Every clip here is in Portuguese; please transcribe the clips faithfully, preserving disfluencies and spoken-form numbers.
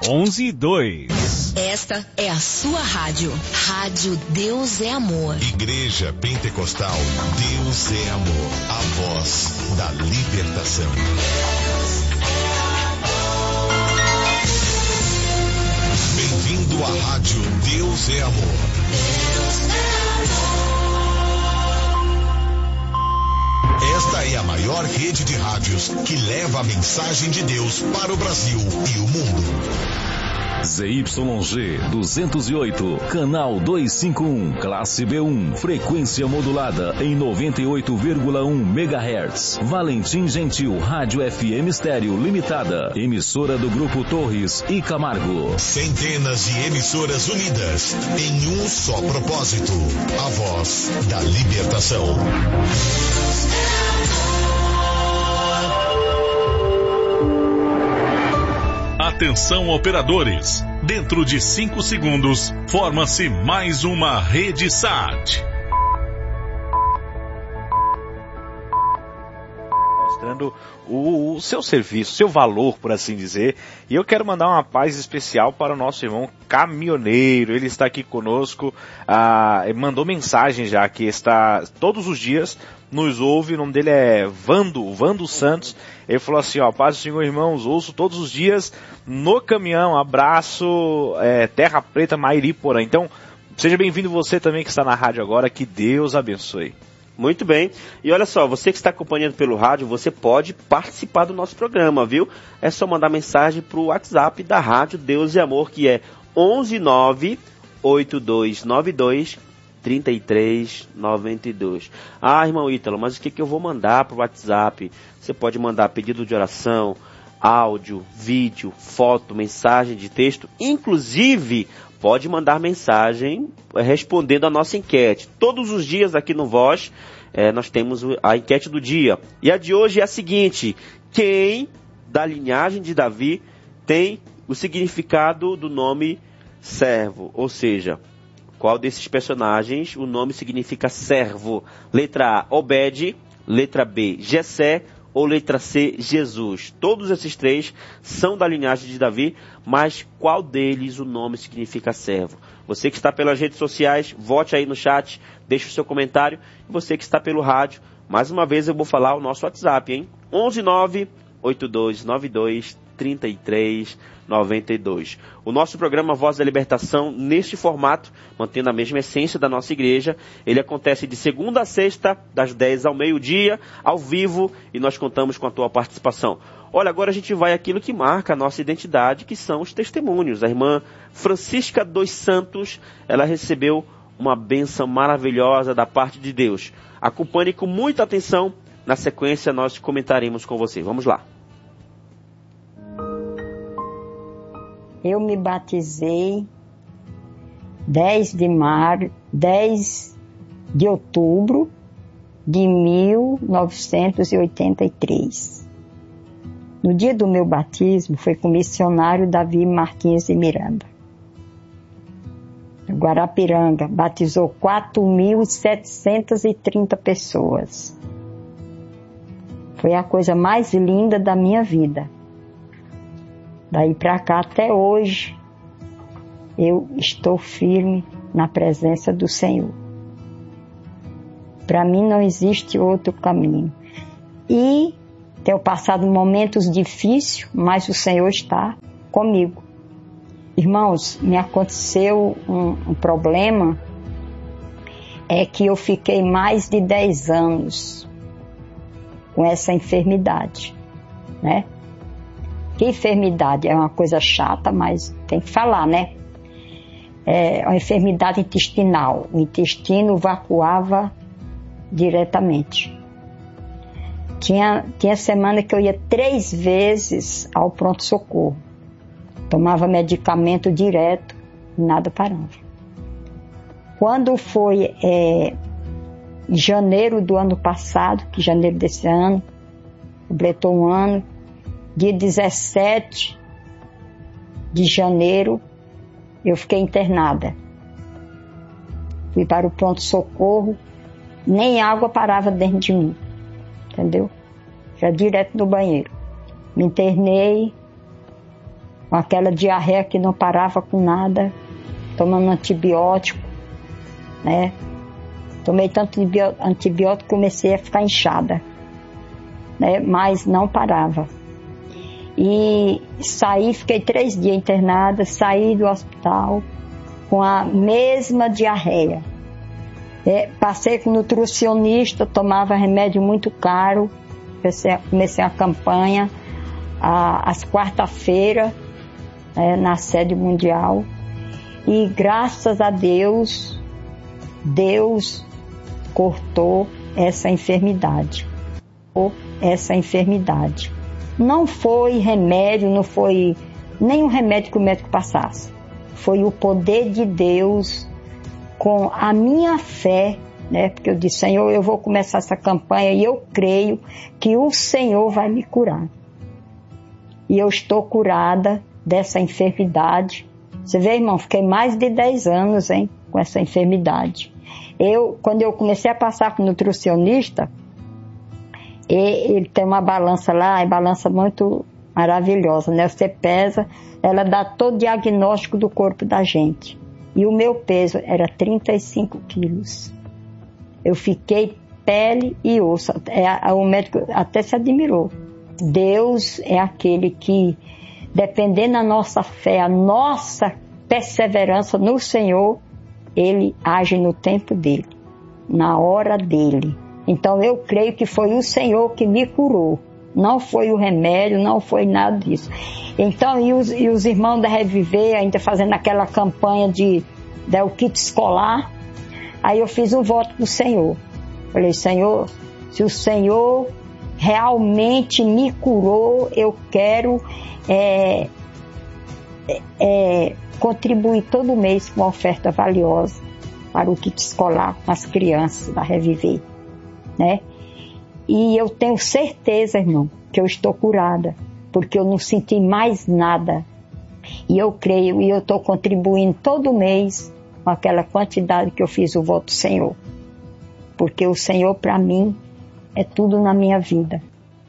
onze dois. Esta é a sua rádio. Rádio Deus é Amor. Igreja Pentecostal Deus é Amor. A voz da libertação. Bem-vindo à rádio Deus é Amor. Deus é amor. Esta é a maior rede de rádios que leva a mensagem de Deus para o Brasil e o mundo. Z Y G duzentos e oito, canal duzentos e cinquenta e um, classe B um, frequência modulada em noventa e oito vírgula um megahertz. Valentim Gentil, Rádio F M Estéreo Limitada, emissora do Grupo Torres e Camargo. Centenas de emissoras unidas em um só propósito, a voz da libertação. Atenção operadores, dentro de cinco segundos, forma-se mais uma rede S A T. Mostrando o, o seu serviço, seu valor, por assim dizer. E eu quero mandar uma paz especial para o nosso irmão caminhoneiro. Ele está aqui conosco, ah, mandou mensagem já, que está todos os dias, nos ouve. O nome dele é Vando, Vando Santos. Ele falou assim, ó, paz do Senhor, irmãos, ouço todos os dias no caminhão. Abraço, é, Terra Preta, Mairiporã. Então, seja bem-vindo você também que está na rádio agora. Que Deus abençoe. Muito bem. E olha só, você que está acompanhando pelo rádio, você pode participar do nosso programa, viu? É só mandar mensagem para o WhatsApp da rádio Deus e Amor, que é onze nove oito dois nove dois três três nove dois. Ah, irmão Ítalo, mas o que, que eu vou mandar para o WhatsApp? Você pode mandar pedido de oração, áudio, vídeo, foto, mensagem de texto, inclusive pode mandar mensagem respondendo a nossa enquete. Todos os dias aqui no Voz, é, nós temos a enquete do dia. E a de hoje é a seguinte: quem da linhagem de Davi tem o significado do nome servo? Ou seja, qual desses personagens o nome significa servo? Letra A, Obed. Letra B, Jessé. Ou letra C, Jesus. Todos esses três são da linhagem de Davi, mas qual deles o nome significa servo? Você que está pelas redes sociais, vote aí no chat, deixe o seu comentário. E você que está pelo rádio, mais uma vez eu vou falar o nosso WhatsApp, hein? onze nove oito dois nove dois três três nove dois. O nosso programa Voz da Libertação, neste formato, mantendo a mesma essência da nossa igreja, ele acontece de segunda a sexta, das dez ao meio-dia, ao vivo, e nós contamos com a tua participação. Olha, agora a gente vai àquilo que marca a nossa identidade, que são os testemunhos. A irmã Francisca dos Santos, ela recebeu uma bênção maravilhosa da parte de Deus. Acompanhe com muita atenção, na sequência nós comentaremos com você. Vamos lá. Eu me batizei dez de mar... dez de outubro de mil novecentos e oitenta e três. No dia do meu batismo foi com o missionário Davi Martins de Miranda. Guarapiranga batizou quatro mil setecentas e trinta pessoas. Foi a coisa mais linda da minha vida. Daí para cá até hoje, eu estou firme na presença do Senhor. Para mim não existe outro caminho. E tenho passado momentos difíceis, mas o Senhor está comigo. Irmãos, me aconteceu um, um problema, é que eu fiquei mais de dez anos com essa enfermidade, né? Que enfermidade é uma coisa chata, mas tem que falar, né? É uma enfermidade intestinal. O intestino evacuava diretamente. Tinha, tinha semana que eu ia três vezes ao pronto-socorro. Tomava medicamento direto, nada parava. Quando foi é, em janeiro do ano passado, que janeiro desse ano, completou um ano, dia dezessete de janeiro, eu fiquei internada. Fui para o pronto-socorro, nem água parava dentro de mim, entendeu? Já direto no banheiro. Me internei, com aquela diarreia que não parava com nada, tomando antibiótico, né? Tomei tanto antibiótico que comecei a ficar inchada, né? Mas não parava. E saí, fiquei três dias internada, saí do hospital com a mesma diarreia. É, passei com nutricionista, tomava remédio muito caro, comecei a, comecei a campanha a, às quarta-feira, é, na sede mundial, e graças a Deus, Deus cortou essa enfermidade, essa enfermidade. Não foi remédio, não foi nenhum remédio que o médico passasse, foi o poder de Deus com a minha fé, né? Porque eu disse, Senhor, eu vou começar essa campanha e eu creio que o Senhor vai me curar. E eu estou curada dessa enfermidade. Você vê, irmão, fiquei mais de dez anos, hein, com essa enfermidade. Eu, quando eu comecei a passar com o nutricionista, ele tem uma balança lá, é balança muito maravilhosa, né? Você pesa, ela dá todo o diagnóstico do corpo da gente. E o meu peso era trinta e cinco quilos. Eu fiquei pele e osso. É, o médico até se admirou. Deus é aquele que, dependendo da nossa fé, a nossa perseverança no Senhor, Ele age no tempo dele, na hora dele. Então eu creio que foi o Senhor que me curou. Não foi o remédio, não foi nada disso. Então, e os, e os irmãos da Reviver, ainda fazendo aquela campanha de, de o kit escolar, aí eu fiz um voto pro Senhor. Falei, Senhor, se o Senhor realmente me curou, eu quero é, é, contribuir todo mês com uma oferta valiosa para o kit escolar com as crianças da Reviver, né? E eu tenho certeza, irmão, que eu estou curada, porque eu não senti mais nada. E eu creio, e eu estou contribuindo todo mês com aquela quantidade que eu fiz o voto do Senhor. Porque o Senhor, para mim, é tudo na minha vida.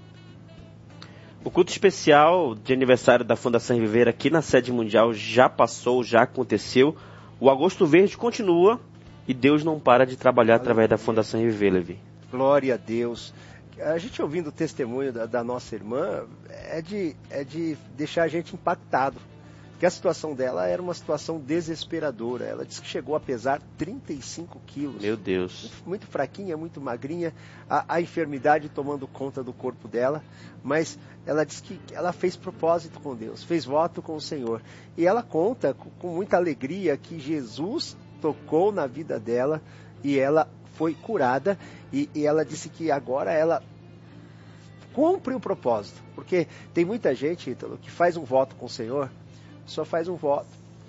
O culto especial de aniversário da Fundação Reviver aqui na sede mundial já passou, já aconteceu. O Agosto Verde continua e Deus não para de trabalhar através da Fundação Reviver, Levi. Glória a Deus. A gente ouvindo o testemunho da, da nossa irmã é de, é de deixar a gente impactado. Porque a situação dela era uma situação desesperadora. Ela disse que chegou a pesar trinta e cinco quilos. Meu Deus. Muito, muito fraquinha, muito magrinha. A, a enfermidade tomando conta do corpo dela. Mas ela disse que ela fez propósito com Deus, fez voto com o Senhor. E ela conta com, com muita alegria que Jesus tocou na vida dela e ela foi curada. E, e ela disse que agora ela cumpre o propósito. Porque tem muita gente, Ítalo, que faz um voto com o Senhor, só faz um voto.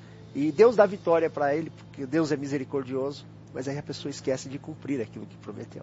E Deus dá vitória para ele, porque Deus é misericordioso, mas aí a pessoa esquece de cumprir aquilo que prometeu.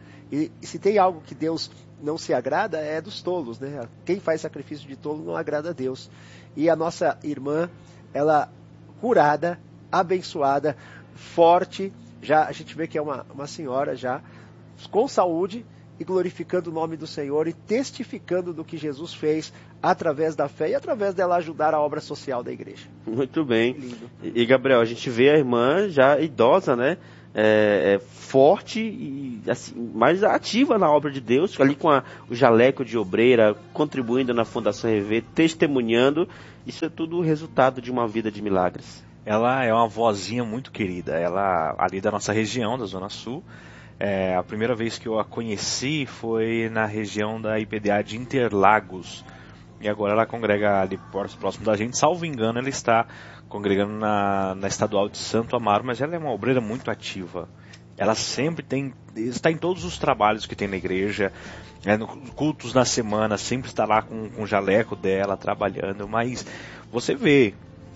E, e se tem algo que Deus não se agrada, é dos tolos, né? Quem faz sacrifício de tolo não agrada a Deus. E a nossa irmã, ela curada, abençoada, forte, já a gente vê que é uma, uma senhora já com saúde e glorificando o nome do Senhor e testificando do que Jesus fez através da fé e através dela ajudar a obra social da igreja. Muito bem. E, Gabriel, a gente vê a irmã já idosa, né? É, é, forte e assim, mais ativa na obra de Deus, ali com a, o jaleco de obreira, contribuindo na Fundação Reviver, testemunhando. Isso é tudo o resultado de uma vida de milagres. Ela é uma vozinha muito querida, ela ali da nossa região, da Zona Sul. É, a primeira vez que eu a conheci foi na região da I P D A de Interlagos. E agora ela congrega ali próximo da gente. Salvo engano, ela está congregando na, na Estadual de Santo Amaro, mas ela é uma obreira muito ativa. Ela sempre tem, está em todos os trabalhos que tem na igreja, é, no, cultos na semana, sempre está lá com, com o jaleco dela, trabalhando. Mas você vê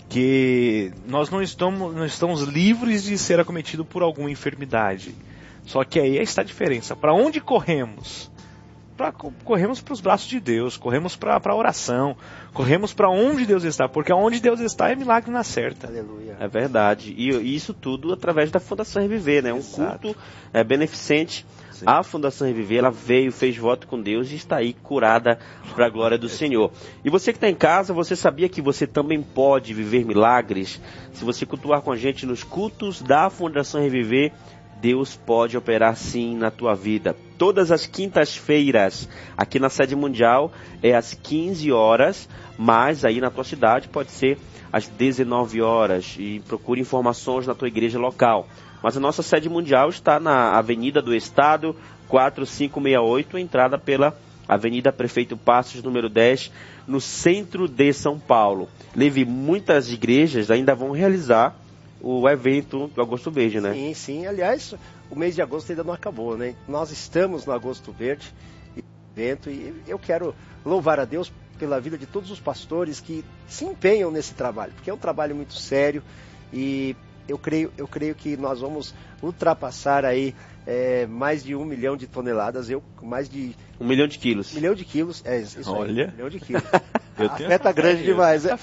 que nós não estamos, não estamos livres de ser acometidos por alguma enfermidade. Só que aí está a diferença. Para onde corremos? pra, corremos para os braços de Deus, corremos para a oração, corremos para onde Deus está, porque onde Deus está é milagre na certa. Aleluia. É verdade. E, e isso tudo através da Fundação Reviver, né? Um Exato. culto é, beneficente. Sim. A Fundação Reviver, ela veio, fez voto com Deus e está aí curada para a glória do Senhor. E você que está em casa, você sabia que você também pode viver milagres? Se você cultuar com a gente nos cultos da Fundação Reviver, Deus pode operar sim na tua vida. Todas as quintas-feiras, aqui na sede mundial, é às quinze horas, mas aí na tua cidade pode ser às dezenove horas. E procure informações na tua igreja local. Mas a nossa sede mundial está na Avenida do Estado, quatro cinco seis oito, entrada pela Avenida Prefeito Passos, número dez, no centro de São Paulo. Leve, muitas igrejas ainda vão realizar o evento do Agosto Verde, né? Sim, sim. Aliás, o mês de agosto ainda não acabou, né? Nós estamos no Agosto Verde, evento, e eu quero louvar a Deus pela vida de todos os pastores que se empenham nesse trabalho, porque é um trabalho muito sério e eu creio, eu creio que nós vamos ultrapassar aí é, mais de um milhão de toneladas, eu mais de... Um milhão de quilos. Um milhão de quilos, é isso Olha. aí, um milhão de quilos. Eu A tenho fé tá grande fé, demais. eu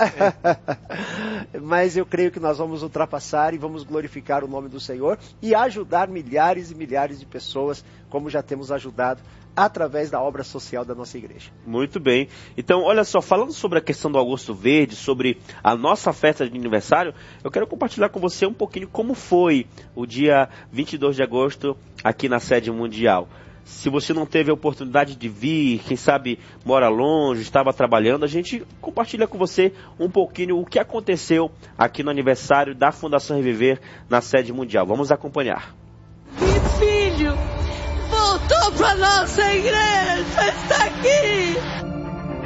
tenho Mas eu creio que nós vamos ultrapassar e vamos glorificar o nome do Senhor e ajudar milhares e milhares de pessoas, como já temos ajudado através da obra social da nossa igreja. Muito bem. Então, olha só, falando sobre a questão do Agosto Verde, sobre a nossa festa de aniversário, eu quero compartilhar com você um pouquinho como foi o dia vinte e dois de agosto aqui na sede mundial. Se você não teve a oportunidade de vir, quem sabe mora longe, estava trabalhando, a gente compartilha com você um pouquinho o que aconteceu aqui no aniversário da Fundação Reviver na sede mundial. Vamos acompanhar. Meu filho voltou para nossa igreja, está aqui.